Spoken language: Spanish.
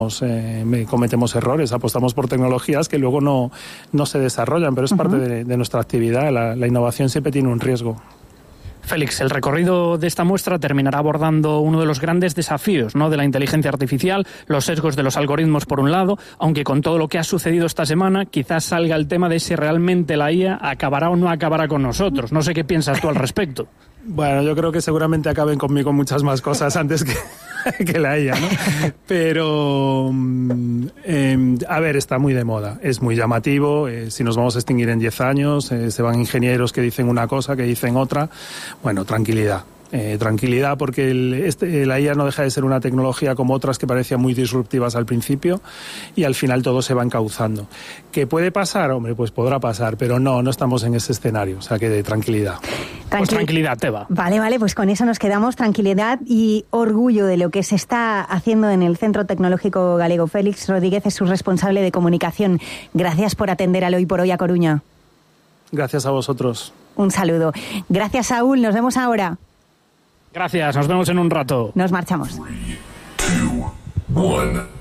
cometemos errores, apostamos por tecnologías que luego no se desarrollan, pero es parte de nuestra actividad. La innovación siempre tiene un riesgo. Félix, el recorrido de esta muestra terminará abordando uno de los grandes desafíos, ¿no?, de la inteligencia artificial, los sesgos de los algoritmos por un lado, aunque con todo lo que ha sucedido esta semana, quizás salga el tema de si realmente la IA acabará o no acabará con nosotros. No sé qué piensas tú al respecto. Bueno, yo creo que seguramente acaben conmigo muchas más cosas antes que la IA, ¿no? Pero, a ver, está muy de moda, es muy llamativo. Si nos vamos a extinguir en 10 años, se van ingenieros que dicen una cosa, que dicen otra. Bueno, tranquilidad. Tranquilidad, porque la IA no deja de ser una tecnología como otras que parecían muy disruptivas al principio, y al final todo se va encauzando. ¿Qué puede pasar? Hombre, pues podrá pasar, pero no estamos en ese escenario, o sea que de tranquilidad. Pues tranquilidad, Teba. Vale, pues con eso nos quedamos, tranquilidad y orgullo de lo que se está haciendo en el Centro Tecnológico Galego. Félix Rodríguez es su responsable de comunicación. Gracias por atender al Hoy por Hoy a Coruña. Gracias a vosotros. Un saludo. Gracias, Saúl. Nos vemos ahora. Gracias, nos vemos en un rato. Nos marchamos. 3, 2, 1